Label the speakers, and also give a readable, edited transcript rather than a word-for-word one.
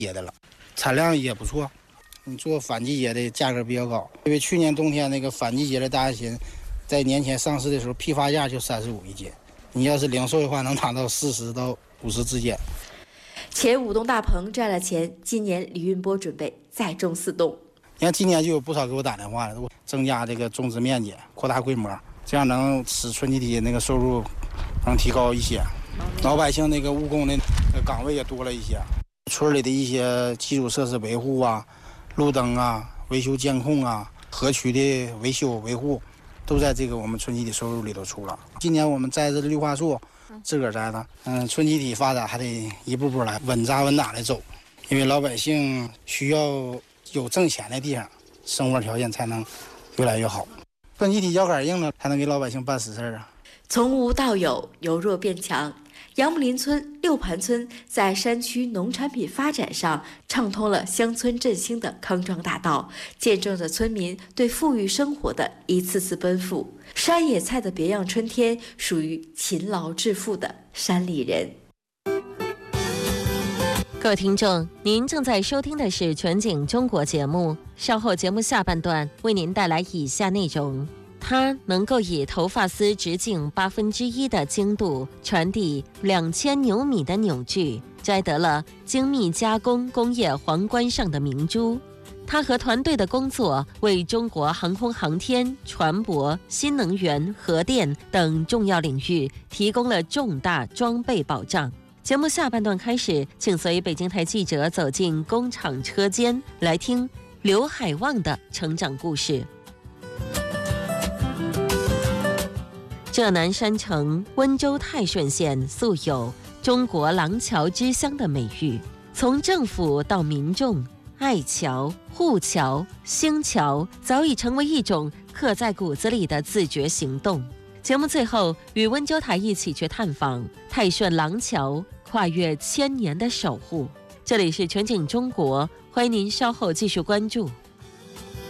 Speaker 1: 节的了，产量也不错。你做反季节的价格比较高，因为去年冬天那个反季节的大虾，在年前上市的时候批发价就35一斤，你要是零售的话，能达到40到50之间。
Speaker 2: 前5栋大棚赚了钱，今年李运波准备再种4栋。
Speaker 1: 你看今年就有不少给我打电话了，增加这个种植面积，扩大规模，这样能使春季体那个收入能提高一些，老百姓那个务工的岗位也多了一些，村里的一些基础设施维护啊。路灯啊，维修监控啊，河渠的维修维护，都在这个我们春季体收入里头出了。今年我们栽的绿化树，自个儿栽的。春季体发展还得一步步来，稳扎稳打的走，因为老百姓需要有挣钱的地方，生活条件才能越来越好。春季体腰杆硬了，才能给老百姓办实事啊。
Speaker 2: 从无到有，由弱变强。杨木林村、六盘村在山区农产品发展上畅通了乡村振兴的康庄大道，见证着村民对富裕生活的一次次奔赴。山野菜的别样春天，属于勤劳致富的山里人。
Speaker 3: 各位听众，您正在收听的是全景中国节目，稍后节目下半段为您带来以下内容。它能够以头发丝直径1/8的精度传递2000牛米的扭矩，摘得了精密加工工业皇冠上的明珠。他和团队的工作为中国航空航天、船舶、新能源、核电等重要领域提供了重大装备保障。节目下半段开始，请随北京台记者走进工厂车间，来听刘海旺的成长故事。浙南山城温州泰顺县素有中国廊桥之乡的美誉，从政府到民众，爱桥、护桥、兴桥早已成为一种刻在骨子里的自觉行动。节目最后与温州台一起去探访泰顺廊桥跨越1000年的守护。这里是全景中国，欢迎您稍后继续关注。